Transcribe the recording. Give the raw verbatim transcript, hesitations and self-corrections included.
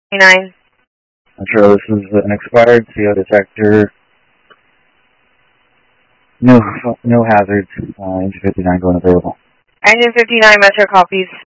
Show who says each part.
Speaker 1: fifty-nine.
Speaker 2: Metro, this is an expired C O detector. No, no hazards. Uh, engine fifty-nine going available.
Speaker 1: Engine fifty-nine, Metro copies.